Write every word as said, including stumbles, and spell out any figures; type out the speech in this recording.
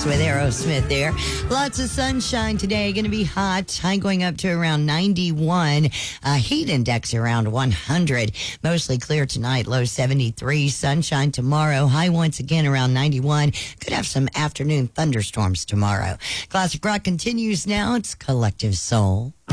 Dance with Aerosmith there. Lots of sunshine today. Going to be hot. High going up to around ninety-one. Uh, heat index around one hundred. Mostly clear tonight. Low seventy-three. Sunshine tomorrow. High once again around ninety-one. Could have some afternoon thunderstorms tomorrow. Classic rock continues now. It's Collective Soul.